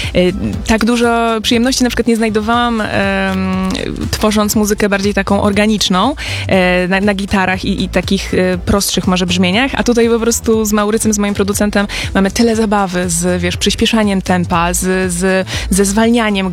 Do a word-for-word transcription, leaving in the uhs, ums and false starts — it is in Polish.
Tak dużo przyjemności na przykład nie znajdowałam tworząc muzykę bardziej taką organiczną na, na gitarach i, i takich prostszych może brzmieniach, a tutaj po prostu z Maurycem, z moim producentem mamy tyle zabawy z, wiesz, przyspieszaniem tempa, z, z, ze zwalnianiem